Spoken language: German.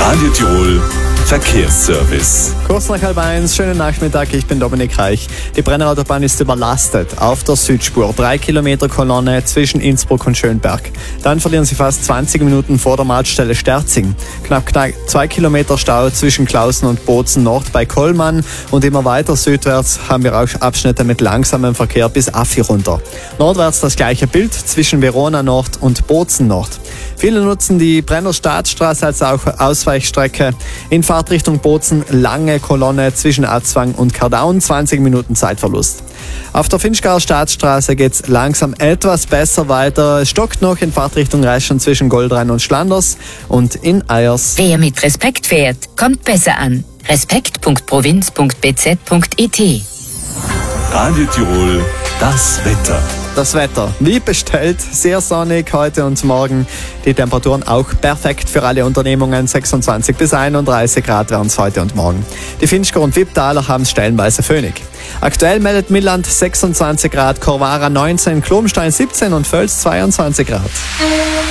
Radio Tirol Verkehrsservice. Kurz nach 12:30, schönen Nachmittag, ich bin Dominik Reich. Die Brennerautobahn ist überlastet. Auf der Südspur 3 Kilometer Kolonne zwischen Innsbruck und Schönberg. Dann verlieren Sie fast 20 Minuten vor der Mautstelle Sterzing. Knapp 2 Kilometer Stau zwischen Klausen und Bozen Nord bei Kollmann. Und immer weiter südwärts haben wir auch Abschnitte mit langsamem Verkehr bis Affi runter. Nordwärts das gleiche Bild zwischen Verona Nord und Bozen Nord. Viele nutzen die Brenner Staatsstraße als auch Ausweichstrecke. In Fahrtrichtung Bozen lange Kolonne zwischen Atzwang und Kardaun, 20 Minuten Zeitverlust. Auf der Finchgauer Staatsstraße geht's langsam etwas besser weiter. Es stockt noch in Fahrtrichtung Reichern zwischen Goldrhein und Schlanders und in Eyers. Wer mit Respekt fährt, kommt besser an. Respekt.provinz.bz.it. Radio Tirol, das Wetter. Das Wetter, wie bestellt, sehr sonnig heute und morgen. Die Temperaturen auch perfekt für alle Unternehmungen. 26 bis 31 Grad werden es heute und morgen. Die Finchgau und Wipptaler haben es stellenweise föhnig. Aktuell meldet Milland 26 Grad, Korvara 19, Klomstein 17 und Völs 22 Grad.